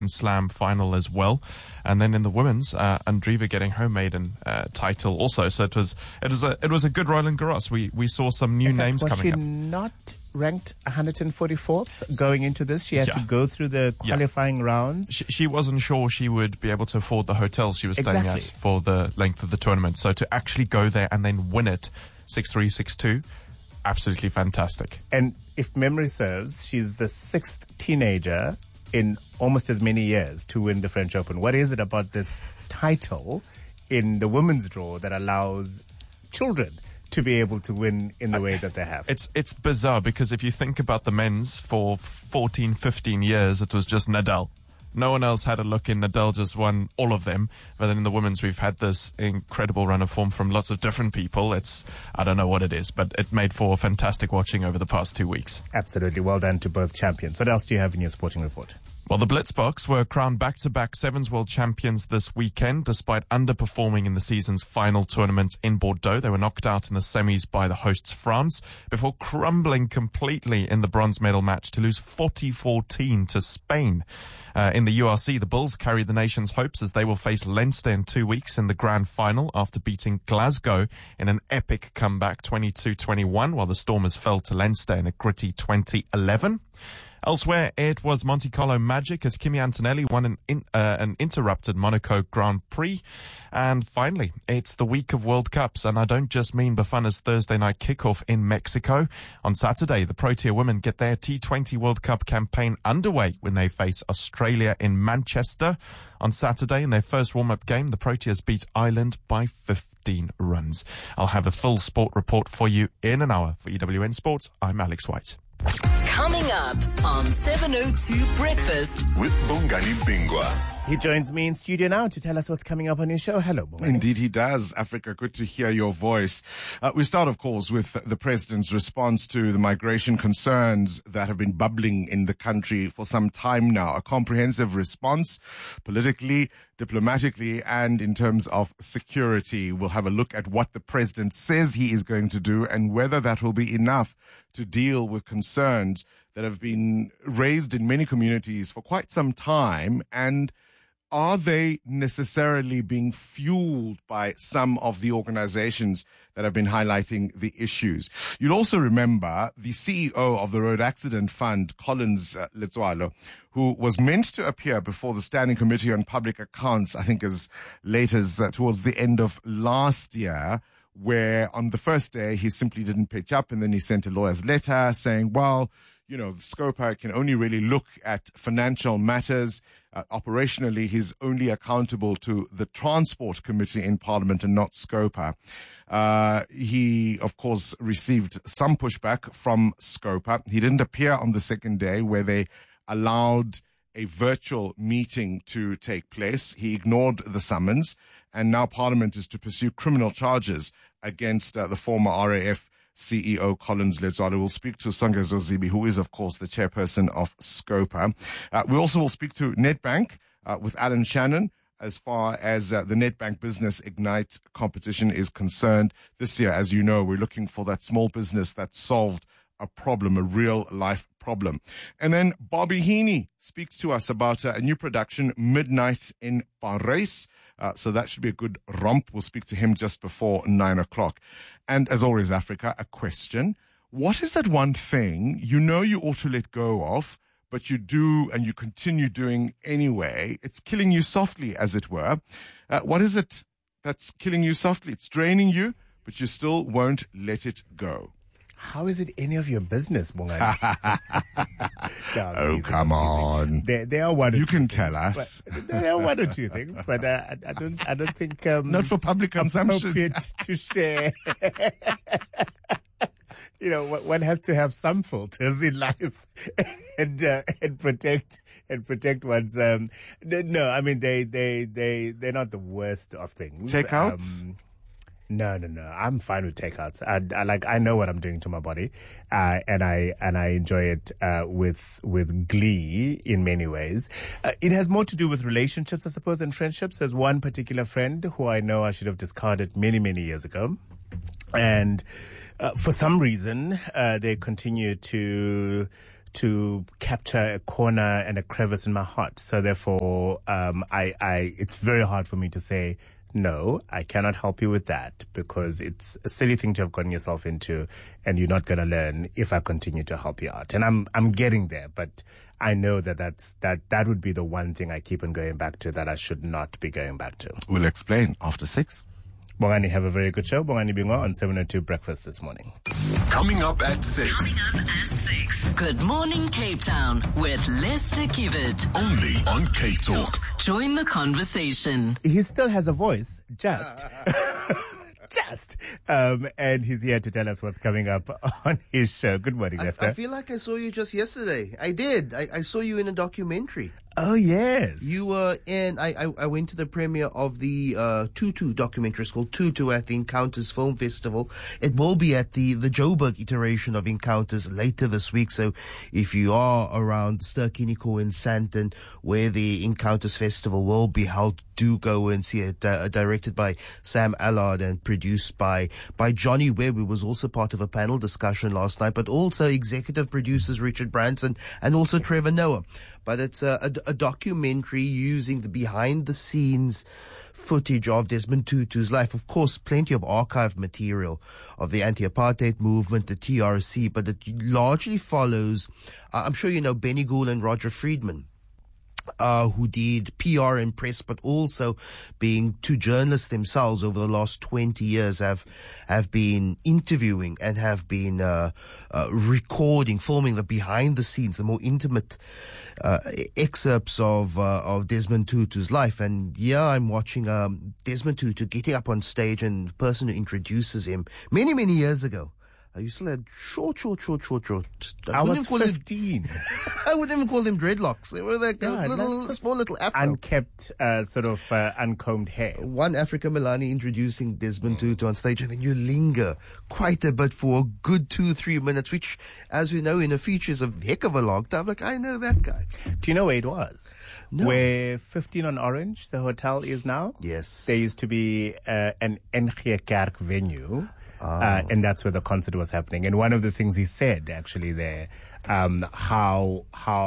Slam final as well, and then in the women's, Andreeva getting her maiden title also. So it was a good Roland Garros. We saw some new names coming up. Was she not ranked 144th going into this? She had to go through the qualifying rounds. She wasn't sure she would be able to afford the hotel she was staying at for the length of the tournament. So to actually go there and then win it 6-3, 6-2, absolutely fantastic. And if memory serves, she's the sixth teenager in almost as many years to win the French Open. What is it about this title in the women's draw that allows children to be able to win in the way that they have? It's bizarre, because if you think about the men's, for 14, 15 years, it was just Nadal. No one else had a look in. Nadal just won all of them. But then in the women's, we've had this incredible run of form from lots of different people. I don't know what it is, but it made for fantastic watching over the past 2 weeks. Absolutely. Well done to both champions. What else do you have in your sporting report? Well, the Blitzboks were crowned back-to-back Sevens World Champions this weekend, despite underperforming in the season's final tournament in Bordeaux. They were knocked out in the semis by the hosts France, before crumbling completely in the bronze medal match to lose 40-14 to Spain. In the URC, the Bulls carry the nation's hopes as they will face Leinster in 2 weeks in the grand final after beating Glasgow in an epic comeback 22-21, while the Stormers fell to Leinster in a gritty 2011. Elsewhere, it was Monte Carlo magic as Kimi Antonelli won an interrupted Monaco Grand Prix. And finally, it's the week of World Cups, and I don't just mean Bafana's Thursday night kickoff in Mexico. On Saturday, the Protea women get their T20 World Cup campaign underway when they face Australia in Manchester. On Saturday, in their first warm-up game, the Proteas beat Ireland by 15 runs. I'll have a full sport report for you in an hour. For EWN Sports, I'm Alex White. Coming up on 702 Breakfast with Bongani Bingwa. He joins me in studio now to tell us what's coming up on his show. Hello, Bongani. Indeed he does. Africa, good to hear your voice. We start, of course, with the president's response to the migration concerns that have been bubbling in the country for some time now. A comprehensive response, politically, diplomatically, and in terms of security. We'll have a look at what the president says he is going to do and whether that will be enough to deal with concerns that have been raised in many communities for quite some time, and are they necessarily being fueled by some of the organizations that have been highlighting the issues? You'll also remember the CEO of the Road Accident Fund, Collins Letswalo, who was meant to appear before the Standing Committee on Public Accounts, I think as late as towards the end of last year, where on the first day he simply didn't pitch up, and then he sent a lawyer's letter saying, well, you know, the SCOPA can only really look at financial matters. Operationally, he's only accountable to the Transport Committee in Parliament and not SCOPA. He, of course, received some pushback from SCOPA. He didn't appear on the second day where they allowed a virtual meeting to take place. He ignored the summons, and now Parliament is to pursue criminal charges against the former RAF CEO Collins Letswalo. We'll speak to Songezo Zibi, who is, of course, the chairperson of SCOPA. We also will speak to Nedbank with Alan Shannon as far as the Nedbank Business Ignite competition is concerned. This year, as you know, we're looking for that small business that solved a problem, a real life problem. And then Bobby Heaney speaks to us about a new production, Midnight in Paris. So that should be a good romp. We'll speak to him just before 9 o'clock. And as always, Africa, a question. What is that one thing you know you ought to let go of, but you do and you continue doing anyway? It's killing you softly, as it were. What is it that's killing you softly? It's draining you, but you still won't let it go. How is it any of your business, Bongani? Oh, come on. There are one or you two can things, tell us. There are one or two things, but I don't think not for public consumption. Appropriate to share. You know, one has to have some filters in life and protect one's. No, I mean they're not the worst of things. Takeouts. No. I'm fine with takeouts. I know what I'm doing to my body, and I enjoy it with glee in many ways. It has more to do with relationships, I suppose, and friendships. There's one particular friend who I know I should have discarded many years ago, and for some reason they continue to to capture a corner and a crevice in my heart. So therefore, it's very hard for me to say, no, I cannot help you with that, because it's a silly thing to have gotten yourself into, and you're not going to learn if I continue to help you out. And I'm getting there, but I know that would be the one thing I keep on going back to that I should not be going back to. We'll explain after 6. Bongani, have a very good show. Bongani Bingwa on 702 Breakfast this morning. Coming up at 6. Good morning, Cape Town, with Lester Kivet. Only on Cape Talk. Join the conversation. He still has a voice, just. And he's here to tell us what's coming up on his show. Good morning, Lester. I feel like I saw you just yesterday. I did. I saw you in a documentary. Oh, yes. You were in, I went to the premiere of the Tutu documentary. It's called Tutu at the Encounters Film Festival. It will be at the Joburg iteration of Encounters later this week. So if you are around Ster-Kinekor in Sandton, where the Encounters Festival will be held, do go and see it. Directed by Sam Allard and produced by Johnny Webb, who was also part of a panel discussion last night, but also executive producers Richard Branson and also Trevor Noah. But it's a documentary using the behind-the-scenes footage of Desmond Tutu's life. Of course, plenty of archived material of the anti-apartheid movement, the TRC, but it largely follows, I'm sure you know Benny Gould and Roger Friedman, who did PR and press, but also being two journalists themselves over the last 20 years have been interviewing and have been recording, filming the behind the scenes, the more intimate excerpts of Desmond Tutu's life. And I'm watching Desmond Tutu getting up on stage, and the person who introduces him many, many years ago, you still had short. I was 15. I wouldn't even call them dreadlocks. They were like small little afro. Unkept, uncombed hair. One Africa Milani introducing Desmond Tutu on stage, and then you linger quite a bit for a good 2-3 minutes, which, as we know, in a feature is a heck of a long time. Like, I know that guy. Do you know where it was? No. Where 15 on Orange, the hotel, is now? Yes. There used to be an NG Kerk venue. And that's where the concert was happening. And one of the things he said actually there, how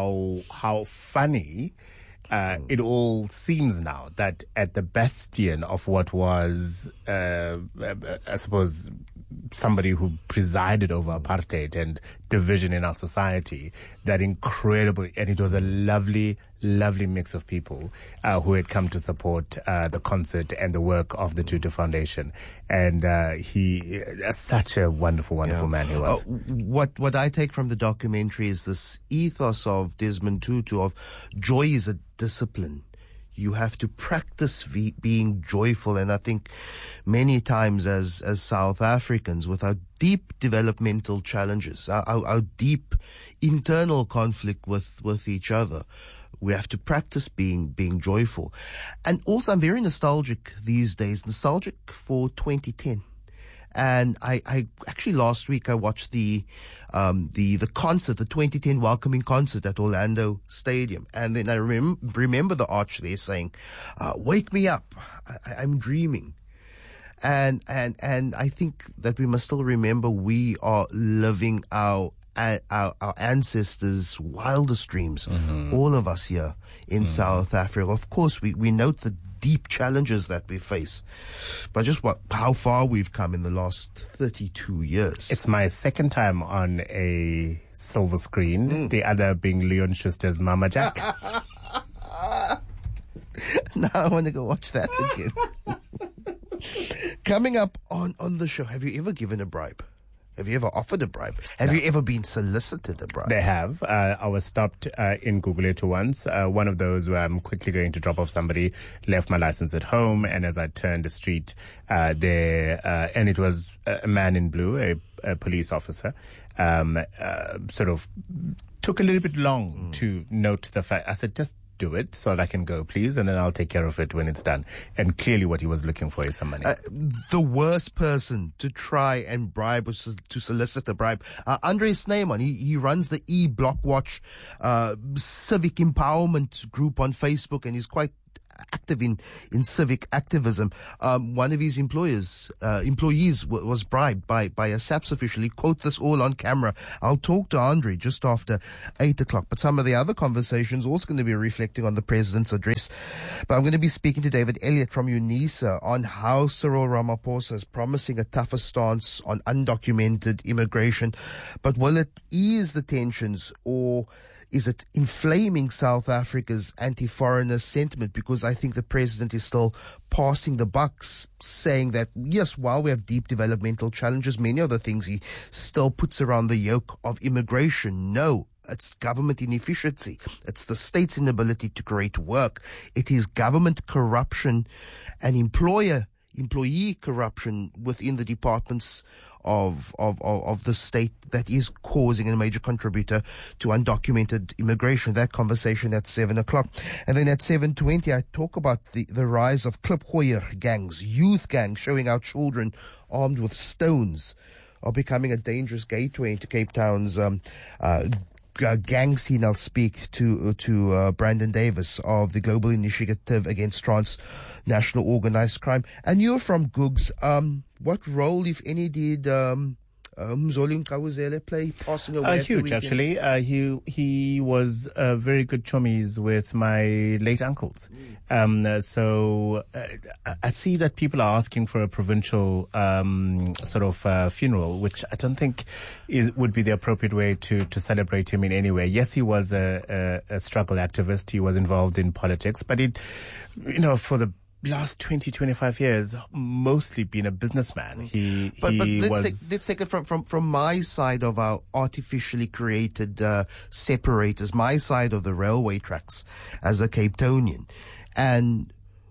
funny it all seems now that at the bastion of what was, I suppose, somebody who presided over apartheid and division in our society, that incredible, and it was a lovely mix of people who had come to support the concert and the work of the Tutu Foundation. And he is such a wonderful man he was. What I take from the documentary is this ethos of Desmond Tutu of joy is a discipline. You have to practice being joyful. And I think many times as South Africans, with our deep developmental challenges, our deep internal conflict with each other, we have to practice being joyful. And also, I'm very nostalgic these days, nostalgic for 2010. And I actually last week I watched the concert, the 2010 welcoming concert at Orlando Stadium. And then I remember the arch there saying, wake me up. I'm dreaming. And I think that we must still remember we are living our ancestors' wildest dreams. All of us here in South Africa. Of course, we note the deep challenges that we face, but just how far we've come in the last 32 years. It's my second time on a silver screen, the other being Leon Schuster's Mama Jack. Now I want to go watch that again. Coming up on the show, have you ever given a bribe? Have you ever offered a bribe? Have you ever been solicited a bribe? They have. I was stopped in Gugulethu once. One of those where I'm quickly going to drop off somebody, left my license at home, and as I turned the street, and it was a man in blue, a police officer, sort of took a little bit long to note the fact. I said, just do it so that I can go, please, and then I'll take care of it when it's done. And clearly what he was looking for is some money. The worst person to try and bribe was to solicit a bribe. Andre Snyman, he runs the E-Blockwatch civic empowerment group on Facebook, and he's quite active in civic activism. One of his employees was bribed by a SAPS official. He quote this all on camera. I'll talk to Andre just after 8 o'clock. But some of the other conversations also going to be reflecting on the president's address. But I'm going to be speaking to David Elliott from UNISA on how Cyril Ramaphosa is promising a tougher stance on undocumented immigration. But will it ease the tensions, or is it inflaming South Africa's anti-foreigner sentiment? Because I think the president is still passing the buck, saying that, yes, while we have deep developmental challenges, many of the things he still puts around the yoke of immigration. No, it's government inefficiency. It's the state's inability to create work. It is government corruption and employee corruption within the departments of the state that is causing a major contributor to undocumented immigration. That conversation at 7 o'clock. And then at 7:20, I talk about the rise of klipgooier gangs, youth gangs, showing how children armed with stones are becoming a dangerous gateway into Cape Town's gang scene. I'll speak to Brandon Davis of the Global Initiative Against Transnational Organized Crime. And you're from Googs. What role, if any, did Mzoli Mqawuzela play, passing away? Huge, actually. He was very good chummies with my late uncles. So I see that people are asking for a provincial funeral, which I don't think would be the appropriate way to celebrate him in any way. Yes, he was a struggle activist. He was involved in politics, but for the last 20, 25 years, mostly been a businessman. But let's take it from my side of our artificially created separators, my side of the railway tracks as a Cape Townian. And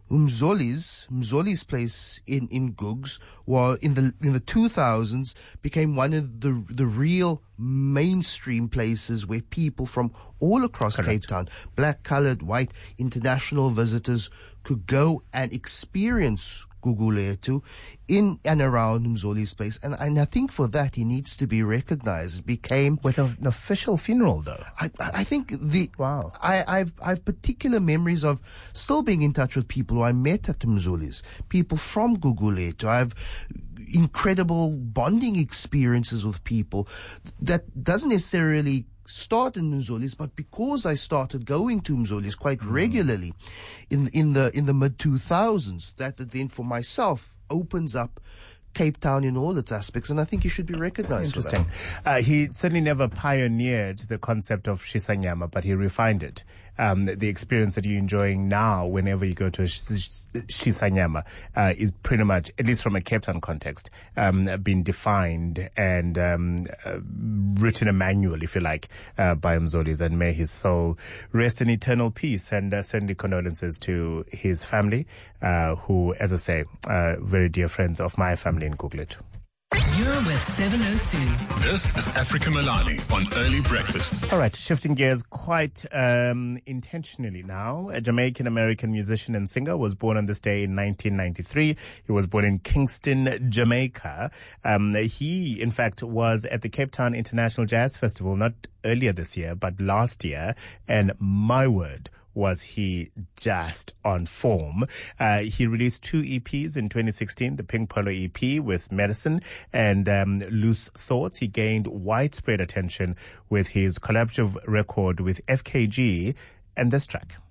Mzoli's place in Googs in the 2000s became one of the real mainstream places where people from all across Cape Town, black, colored, white, international visitors could go and experience Gugulethu in and around Mzoli's place. And I think for that he needs to be recognized. It became with an official funeral, though. I think wow. I've particular memories of still being in touch with people who I met at Mzoli's, people from Gugulethu. I have incredible bonding experiences with people that doesn't necessarily start in Mzoli's, but because I started going to Mzoli's quite regularly in the mid 2000s, that then for myself opens up Cape Town in all its aspects, and I think he should be recognized. Interesting. For that. He certainly never pioneered the concept of Shisanyama, but he refined it. The experience that you're enjoying now whenever you go to a Shisanyama is pretty much, at least from a Cape Town context, been defined and written a manual, if you like, by Mzoli's, and may his soul rest in eternal peace, and send condolences to his family, who, as I say, very dear friends of my family in Gugulethu. You're with 702. This is Africa Milani on Early Breakfast. All right, shifting gears quite intentionally now. A Jamaican-American musician and singer was born on this day in 1993. He was born in Kingston, Jamaica. He, in fact, was at the Cape Town International Jazz Festival, not earlier this year, but last year. And my word, was he just on form. He released 2 EPs in 2016, the Pink Polo EP with Medicine and Loose Thoughts. He gained widespread attention with his collaborative record with FKG and this track.